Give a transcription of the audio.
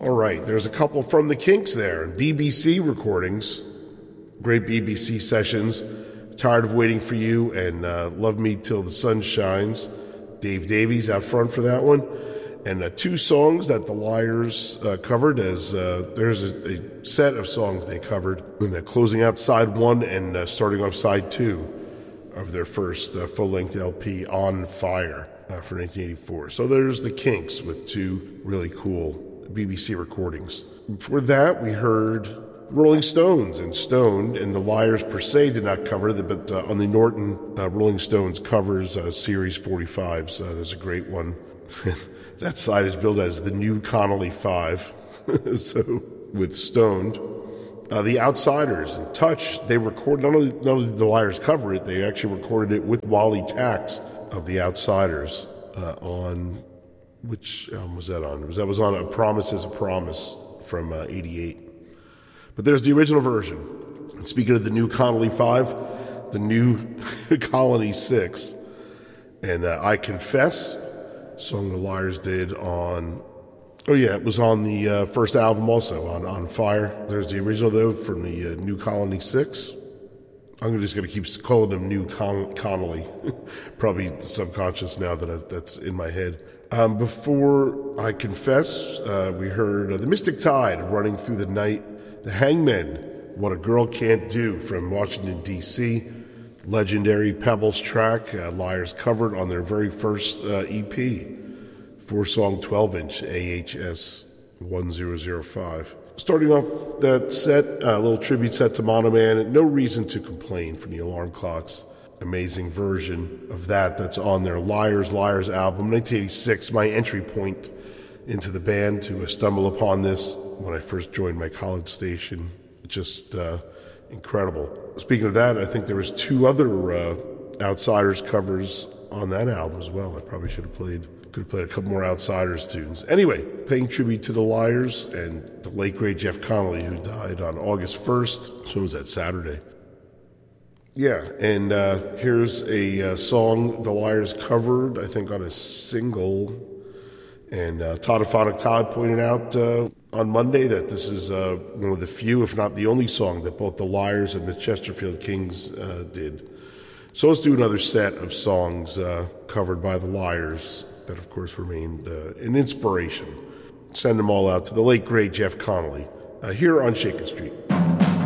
All right, there's a couple from the Kinks there. BBC recordings, great BBC sessions. Tired of Waiting for You and Love Me Till the Sun Shines. Dave Davies out front for that one. And two songs that the Liars covered, as there's a set of songs they covered, and closing out side one and starting off side two of their first full-length LP, On Fire, for 1984. So there's the Kinks with two really cool BBC recordings. Before that, we heard Rolling Stones and Stoned, and the Liars per se did not cover it, but on the Norton Rolling Stones covers series 45s, there's a great one. That side is billed as the New Connolly 5. So with Stoned, the Outsiders and Touch, they recorded, not only did the Liars cover it, they actually recorded it with Wally Tax of the Outsiders on, which album was that on? That was on A Promise is a Promise from 88. But there's the original version. Speaking of the New Connolly 5, the New Colony 6, and I Confess, song the Liars did on, it was on the first album also, on Fire. There's the original, though, from the New Colony 6. I'm just going to keep calling them New Connolly. Probably subconscious now that that's in my head. Before I Confess, we heard The Mystic Tide, Running Through the Night. The Hangmen, What a Girl Can't Do from Washington, D.C. Legendary Pebbles track, Liars covered on their very first EP, 4-song 12-inch AHS 1005. Starting off that set, a little tribute set to Mono Man, No Reason to Complain from the Alarm Clocks. Amazing version of that's on their Liars album, 1986, my entry point into the band to stumble upon this when I first joined my college station. Just incredible. Speaking of that, I think there was two other Outsiders covers on that album as well. I probably could have played a couple more Outsiders tunes. Anyway, paying tribute to the Liars and the late great Jeff Connolly, who died on August 1st. So was that Saturday? Yeah, and here's a song the Liars covered, I think, on a single. And Todd pointed out on Monday that this is one of the few, if not the only song that both the Liars and the Chesterfield Kings did. So let's do another set of songs covered by the Liars that, of course, remained an inspiration. Send them all out to the late, great Jeff Connolly here on Shakin' Street.